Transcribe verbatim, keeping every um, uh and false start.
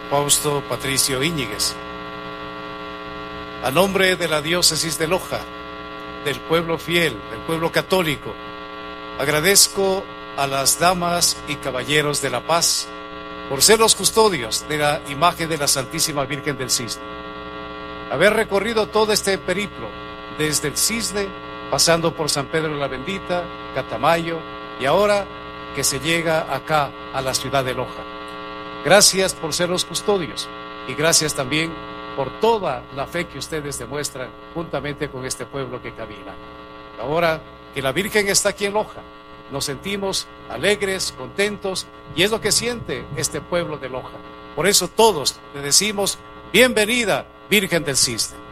Fausto Patricio Íñiguez. A nombre de la diócesis de Loja, del pueblo fiel, del pueblo católico, agradezco a las damas y caballeros de la paz por ser los custodios de la imagen de la Santísima Virgen del Cisne. Haber recorrido todo este periplo, desde el Cisne, pasando por San Pedro la Bendita, Catamayo, y ahora que se llega acá a la ciudad de Loja. Gracias por ser los custodios y gracias también por toda la fe que ustedes demuestran juntamente con este pueblo que camina. Ahora que la Virgen está aquí en Loja, nos sentimos alegres, contentos, y es lo que siente este pueblo de Loja. Por eso todos le decimos, bienvenida, Virgen del Cisne.